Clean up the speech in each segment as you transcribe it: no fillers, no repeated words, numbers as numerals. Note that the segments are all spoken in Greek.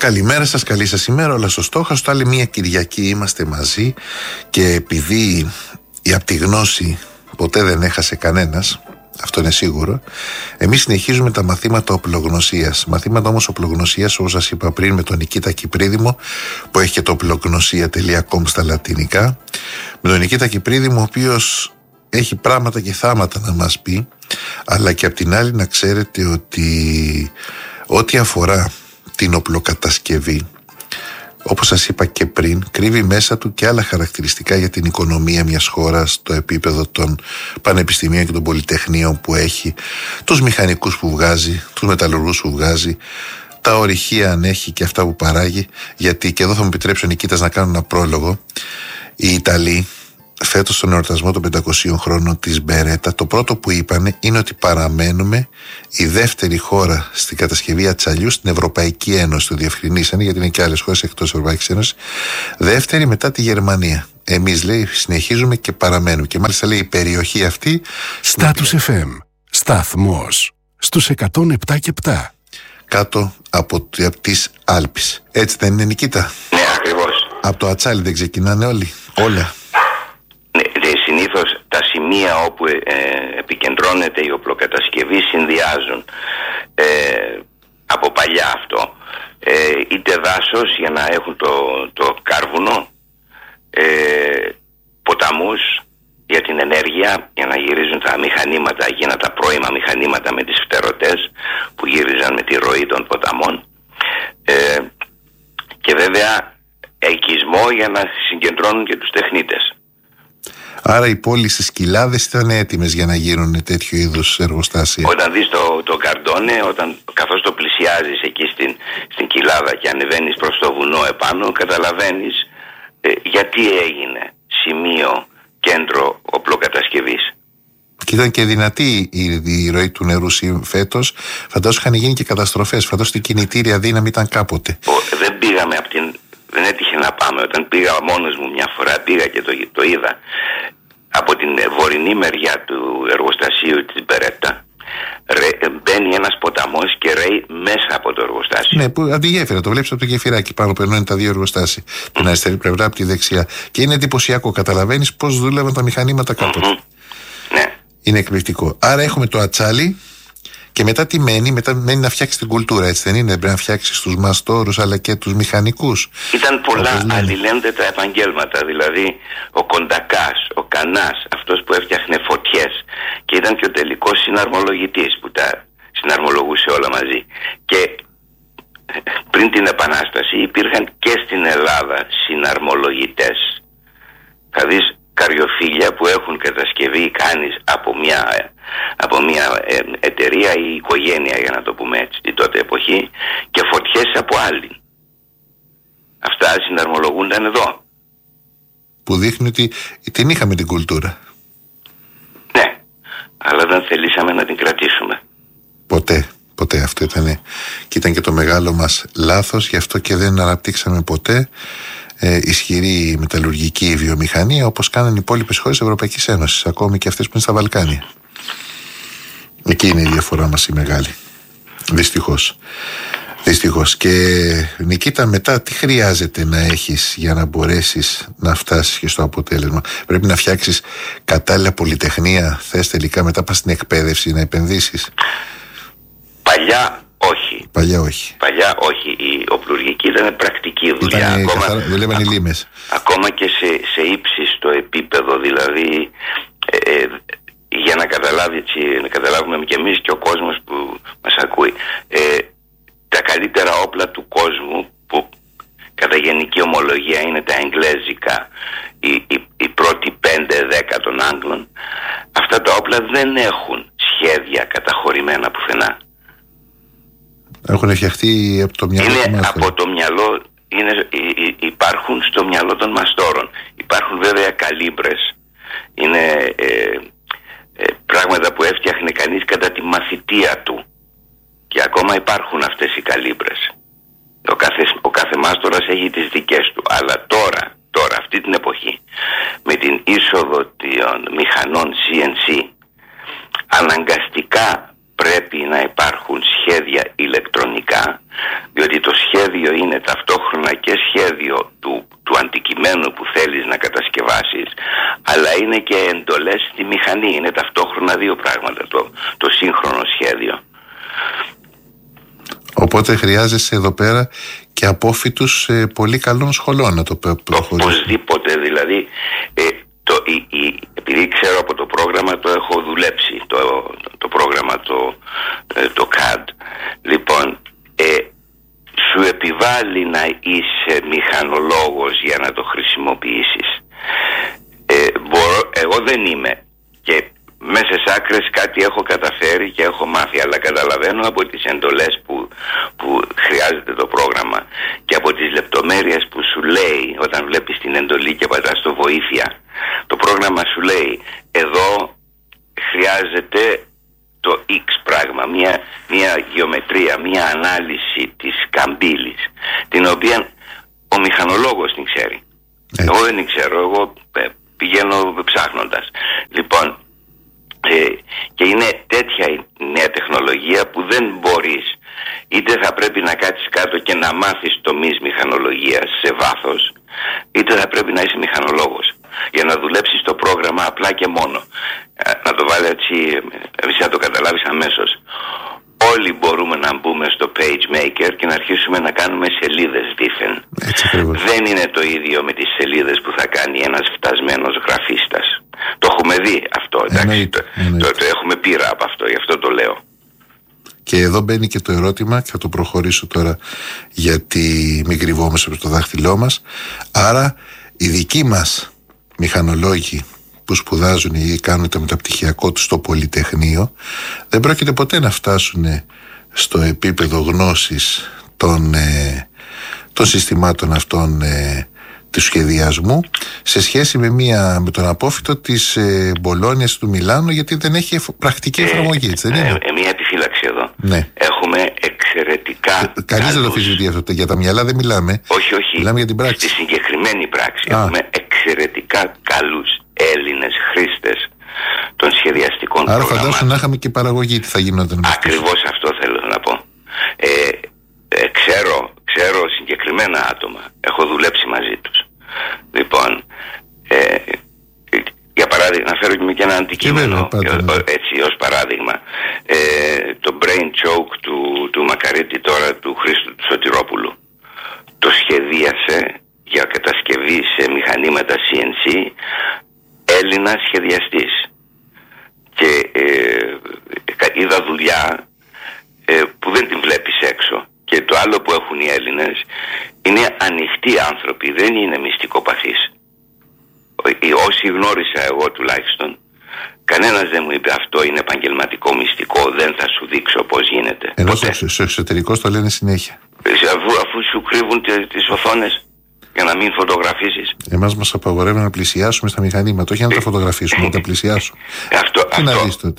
Καλημέρα σας, καλή σας ημέρα, όλα στο στόχαστο. Άλλη μια Κυριακή είμαστε μαζί και επειδή η απ' τη γνώση ποτέ δεν έχασε κανένας, αυτό είναι σίγουρο, εμείς συνεχίζουμε τα μαθήματα οπλογνωσίας. Μαθήματα όμως οπλογνωσίας, όπως σας είπα πριν, με τον Νικήτα Κυπρίδημο, που έχει και το οπλογνωσία.com στα λατινικά. Με τον Νικήτα Κυπρίδημο, ο οποίος έχει πράγματα και θάματα να μας πει, αλλά και απ' την άλλη να ξέρετε ότι ό,τι αφορά την οπλοκατασκευή, όπως σας είπα και πριν, κρύβει μέσα του και άλλα χαρακτηριστικά για την οικονομία μιας χώρας, στο επίπεδο των πανεπιστημίων και των πολυτεχνείων που έχει, τους μηχανικούς που βγάζει, τους μεταλλουργούς που βγάζει, τα ορυχεία αν έχει και αυτά που παράγει. Γιατί, και εδώ θα μου επιτρέψει ο Νικήτας να κάνω ένα πρόλογο, οι Ιταλοί φέτος στον εορτασμό των 500 χρόνων της Μπερέτα, το πρώτο που είπανε είναι ότι παραμένουμε η δεύτερη χώρα στην κατασκευή ατσαλιού στην Ευρωπαϊκή Ένωση. Το διευκρινίσανε, γιατί είναι και άλλες χώρες εκτός της Ευρωπαϊκής Ένωσης. Δεύτερη μετά τη Γερμανία. Εμείς, λέει, συνεχίζουμε και παραμένουμε. Και μάλιστα, λέει, η περιοχή αυτή. Status FM. Σταθμός στους 107,7. Κάτω από τις Άλπεις. Έτσι δεν είναι, Νικήτα? Ναι, ακριβώς. Από το ατσάλι δεν ξεκινάνε όλοι? Όλα. Συνήθως τα σημεία όπου επικεντρώνεται η οπλοκατασκευή συνδυάζουν από παλιά αυτό είτε δάσος για να έχουν το κάρβουνο, ποταμούς για την ενέργεια, για να γυρίζουν τα μηχανήματα, εκείνα τα πρώιμα μηχανήματα με τις φτερωτές που γύριζαν με τη ροή των ποταμών, και βέβαια οικισμό για να συγκεντρώνουν και τους τεχνίτες. Άρα οι πόλεις στις κοιλάδες ήταν έτοιμες για να γίνουν τέτοιου είδους εργοστάσια. Όταν δεις το Καρντόνε, καθώς το πλησιάζεις εκεί στην κοιλάδα και ανεβαίνεις προς το βουνό επάνω, καταλαβαίνεις γιατί έγινε σημείο, κέντρο οπλοκατασκευής. Και ήταν και δυνατή η ροή του νερού φέτος. Φαντάζομαι είχαν γίνει και καταστροφές. Φαντάζομαι ότι η κινητήρια δύναμη ήταν κάποτε. Δεν πήγαμε δεν έτυχε να πάμε. Όταν πήγα μόνος μου μια φορά, πήγα και το είδα. Από την βορεινή μεριά του εργοστασίου της Μπερέτα μπαίνει ένας ποταμός και ρέει μέσα από το εργοστάσιο. Ναι, από τη γέφυρα, το βλέπεις από το γεφυράκι πάνω που ενώνει τα δύο εργοστάσια. Την αριστερή πλευρά από τη δεξιά. Και είναι εντυπωσιακό, καταλαβαίνεις πώς δούλευαν τα μηχανήματα κάποτε. Ναι. Είναι εκπληκτικό. Άρα έχουμε το ατσάλι. Και μετά τι μένει? Μετά μένει να φτιάξει την κουλτούρα, έτσι δεν είναι? Πρέπει να φτιάξει τους μαστόρους αλλά και τους μηχανικούς. Ήταν πολλά αλληλένδετα επαγγέλματα. Δηλαδή ο κοντακάς, ο κανάς, αυτός που έφτιαχνε φωτιές, και ήταν και ο τελικός συναρμολογητής που τα συναρμολογούσε όλα μαζί. Και πριν την Επανάσταση υπήρχαν και στην Ελλάδα συναρμολογητές. Θα δεις καριοφύλια που έχουν κατασκευή κάνεις από μια εταιρεία ή οικογένεια, για να το πούμε έτσι, την τότε εποχή, και φωτιές από άλλη. Αυτά συναρμολογούνταν εδώ. Που δείχνει ότι την είχαμε την κουλτούρα. Ναι, αλλά δεν θελήσαμε να την κρατήσουμε. Ποτέ αυτό ήταν. Και ήταν και το μεγάλο μας λάθος, γι' αυτό και δεν αναπτύξαμε ποτέ ισχυρή μεταλλουργική βιομηχανία όπως κάνανε οι υπόλοιπες χώρες της Ευρωπαϊκής Ένωσης, ακόμη και αυτές που είναι στα Βαλκάνια. Εκεί είναι η διαφορά μας η μεγάλη. Δυστυχώς. Και Νικήτα, μετά τι χρειάζεται να έχεις για να μπορέσεις να φτάσεις και στο αποτέλεσμα? Πρέπει να φτιάξεις κατάλληλα πολυτεχνία? Θες τελικά μετά πας στην εκπαίδευση να επενδύσεις? Παλιά όχι. Η οπλουργική ήταν πρακτική δουλειά. Δουλεύαν οι λίμες. Ακόμα και σε ύψιστο επίπεδο, δηλαδή για να καταλάβουμε και εμείς και ο κόσμος που μας ακούει, τα καλύτερα όπλα του κόσμου, που κατά γενική ομολογία είναι τα εγγλέζικα, οι πρώτοι 5-10 των Άγγλων, αυτά τα όπλα δεν έχουν σχέδια καταχωρημένα πουθενά. Έχουν φτιαχτεί από το μυαλό των μάστορων. Από το μυαλό, υπάρχουν στο μυαλό των μαστόρων. Υπάρχουν βέβαια καλύμπρες. Είναι πράγματα που έφτιαχνε κανείς κατά τη μαθητεία του. Και ακόμα υπάρχουν αυτές οι καλύμπρες. Ο κάθε μάστορας έχει τις δικές του. Αλλά τώρα αυτή την εποχή, με την είσοδο των μηχανών CNC, αναγκαστικά πρέπει να υπάρχουν σχέδια ηλεκτρονικά, διότι το σχέδιο είναι σχέδιο του αντικειμένου που θέλεις να κατασκευάσεις, αλλά είναι και εντολές στη μηχανή. Είναι ταυτόχρονα δύο πράγματα το σύγχρονο σχέδιο. Οπότε χρειάζεσαι εδώ πέρα και απόφοιτους πολύ καλών σχολών να το προχωρήσεις. Οπωσδήποτε, δηλαδή επειδή ξέρω από το πρόγραμμα, το έχω δουλέψει το πρόγραμμα το CAD. Λοιπόν, σου επιβάλλει να είσαι μηχανολόγος για να το χρησιμοποιήσεις. Εγώ δεν είμαι, και μέσα σε άκρες κάτι έχω καταφέρει και έχω μάθει, αλλά καταλαβαίνω από τις εντολές που χρειάζεται το πρόγραμμα και από τις λεπτομέρειες που σου λέει όταν βλέπεις την εντολή και πατάς το βοήθεια. Το πρόγραμμα σου λέει εδώ χρειάζεται το X πράγμα, μια γεωμετρία, μια ανάλυση της καμπύλης, την οποία ο μηχανολόγος την ξέρει. Εγώ δεν την ξέρω, εγώ πηγαίνω ψάχνοντας. Λοιπόν, και είναι τέτοια η νέα τεχνολογία που δεν μπορείς, είτε θα πρέπει να κάτσεις κάτω και να μάθεις τομείς μηχανολογίας σε βάθος, είτε θα πρέπει να είσαι μηχανολόγος για να δουλέψεις το πρόγραμμα απλά και μόνο. Να το βάλω έτσι, εσύ θα το καταλάβεις αμέσως. Όλοι μπορούμε να μπούμε στο PageMaker και να αρχίσουμε να κάνουμε σελίδες δήθεν. Δεν είναι το ίδιο με τις σελίδες που θα κάνει ένας φτασμένος γραφίστας. Το έχουμε δει αυτό, εντάξει. Το έχουμε πείρα από αυτό, γι' αυτό το λέω. Και εδώ μπαίνει και το ερώτημα, και θα το προχωρήσω τώρα γιατί μην κρυβόμαστε από το δάχτυλό μας. Άρα οι δικοί μας μηχανολόγοι που σπουδάζουν ή κάνουν το μεταπτυχιακό τους στο Πολυτεχνείο δεν πρόκειται ποτέ να φτάσουν στο επίπεδο γνώσης των συστημάτων αυτών του σχεδιασμού σε σχέση με τον απόφοιτο της Μπολόνιας του Μιλάνου, γιατί δεν έχει πρακτική εφαρμογή, έτσι δεν είναι? Μια επιφύλαξη εδώ. Ναι. Έχουμε εξαιρετικά κανείς δεν το αφισβητεί αυτό. Για τα μυαλά δεν μιλάμε. Όχι. Μιλάμε για την πράξη. Στη συγκεκριμένη πράξη έχουμε εξαιρετικά καλούς Έλληνες χρήστες των σχεδιαστικών προγραμμάτων. Άρα φαντάσου να είχαμε και παραγωγή, τι θα γινόταν με αυτό. Ακριβώς αυτό θέλω να πω. Ξέρω συγκεκριμένα άτομα. Έχω δουλέψει μαζί τους. Λοιπόν, για παράδειγμα, να φέρω και ένα αντικείμενο, έτσι ως παράδειγμα. Το brain choke του Μακαρίτη τώρα, του Χρήστου του Σωτηρόπουλου. Το σχεδίασε για κατασκευή σε μηχανήματα CNC Έλληνας σχεδιαστής. Και είδα δουλειά που δεν την βλέπεις έξω. Και το άλλο που έχουν οι Έλληνες είναι ανοιχτοί άνθρωποι, δεν είναι μυστικοπαθείς. Όσοι γνώρισα εγώ τουλάχιστον, κανένας δεν μου είπε αυτό είναι επαγγελματικό μυστικό, δεν θα σου δείξω πώς γίνεται. Ενώ στο εξωτερικό το λένε συνέχεια. Αφού σου κρύβουν τις οθόνες για να μην φωτογραφίσεις. Εμάς μας απαγορεύουν να πλησιάσουμε στα μηχανήματα, όχι να τα φωτογραφίσουμε, να τα πλησιάσουμε. Τι να δεις τότε.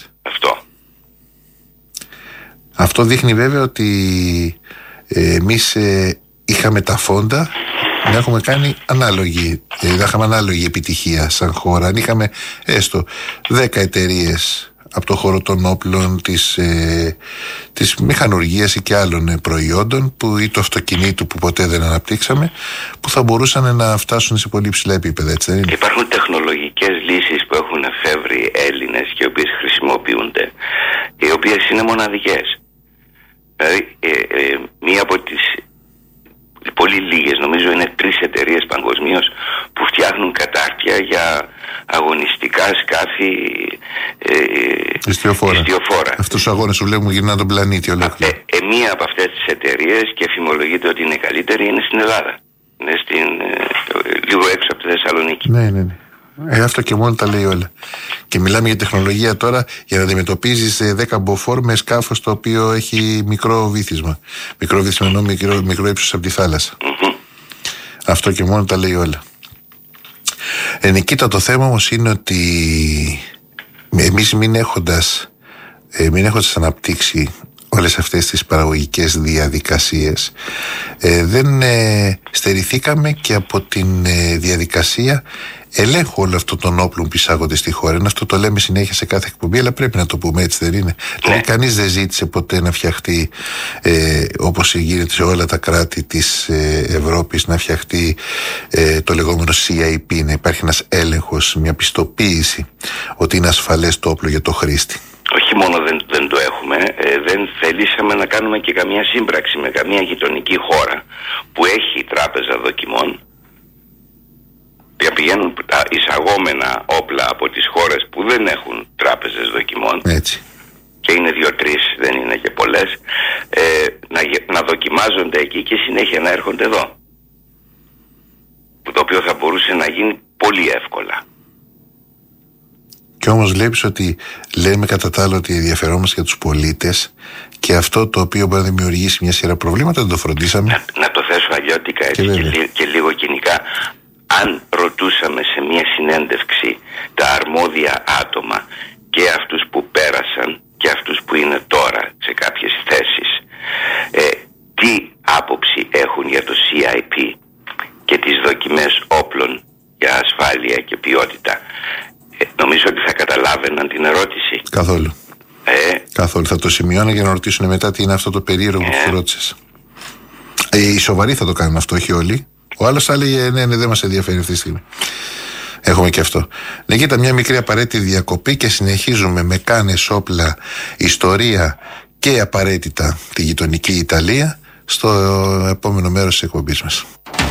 Αυτό δείχνει βέβαια ότι εμείς είχαμε τα φόντα να έχουμε κάνει ανάλογη, να είχαμε ανάλογη επιτυχία σαν χώρα. Αν είχαμε έστω 10 εταιρείες από το χώρο των όπλων, της μηχανουργίας ή και άλλων προϊόντων ή του αυτοκινήτου που ποτέ δεν αναπτύξαμε, που θα μπορούσαν να φτάσουν σε πολύ ψηλά επίπεδα, έτσι δεν είναι? Υπάρχουν τεχνολογικές λύσεις που έχουν εφεύρει Έλληνες και οι οποίες χρησιμοποιούνται, οι οποίες είναι μοναδικές. Δηλαδή μία από τις πολύ λίγες, νομίζω είναι 3 εταιρείες παγκοσμίως που φτιάχνουν κατάρτια για αγωνιστικά σκάφη ιστιοφόρα. Αυτούς τους αγώνες που βλέπουμε γυρνά τον πλανήτη ολόκληρο. Μία από αυτές τις εταιρείες, και φημολογείται ότι είναι καλύτερη, είναι στην Ελλάδα. Είναι λίγο έξω από τη Θεσσαλονίκη. Ναι. Αυτό και μόνο τα λέει όλα. Και μιλάμε για τεχνολογία τώρα για να αντιμετωπίζεις 10 μποφόρ με σκάφος το οποίο έχει μικρό βύθισμα. Μικρό βύθισμα εννοώ μικρό ύψος από τη θάλασσα. Αυτό και μόνο τα λέει όλα. Νικήτα, το θέμα όμως είναι ότι εμείς μην έχοντας αναπτύξει όλες αυτές τις παραγωγικές διαδικασίες, δεν στερηθήκαμε και από την διαδικασία ελέγχου όλων αυτών των όπλων που εισάγονται στη χώρα. Αυτό το λέμε συνέχεια σε κάθε εκπομπή, αλλά πρέπει να το πούμε, έτσι δεν είναι? Δηλαδή, κανείς δεν ζήτησε ποτέ να φτιαχτεί, όπως γίνεται σε όλα τα κράτη της Ευρώπης, να φτιαχτεί το λεγόμενο CIP, να υπάρχει ένας έλεγχος, μια πιστοποίηση ότι είναι ασφαλές το όπλο για το χρήστη. Όχι μόνο δεν το έχουμε, δεν θελήσαμε να κάνουμε και καμία σύμπραξη με καμία γειτονική χώρα που έχει τράπεζα δοκιμών. Πηγαίνουν τα εισαγόμενα όπλα από τις χώρες που δεν έχουν τράπεζες δοκιμών. Έτσι. Και είναι 2-3, δεν είναι και πολλές, να δοκιμάζονται εκεί και συνέχεια να έρχονται εδώ. Το οποίο θα μπορούσε να γίνει πολύ εύκολα. Και όμως βλέπεις ότι λέμε κατά τα άλλα ότι ενδιαφερόμαστε για τους πολίτες, και αυτό το οποίο μπορεί να δημιουργήσει μια σειρά προβλήματα δεν το φροντίσαμε. Να το θέσω αλλιώτικα και λίγο κοινικά. Αν ρωτούσαμε σε μια συνέντευξη τα αρμόδια άτομα, και αυτούς που πέρασαν και αυτούς που είναι τώρα σε κάποιες θέσεις, τι άποψη έχουν για το CIP και τις δοκιμές όπλων για ασφάλεια και ποιότητα, νομίζω ότι θα καταλάβαιναν την ερώτηση. Καθόλου. Καθόλου. Θα το σημειώνω για να ρωτήσουν μετά τι είναι αυτό το περίεργο που ρώτησες. Οι σοβαροί θα το κάνουν αυτό, όχι όλοι. Ο άλλος θα έλεγε ναι, δεν μας ενδιαφέρει αυτή τη στιγμή. Έχουμε και αυτό. Ναι, κοίτα, μια μικρή απαραίτητη διακοπή και συνεχίζουμε με κάνες, όπλα, ιστορία και απαραίτητα τη γειτονική Ιταλία στο επόμενο μέρος της εκπομπής μας.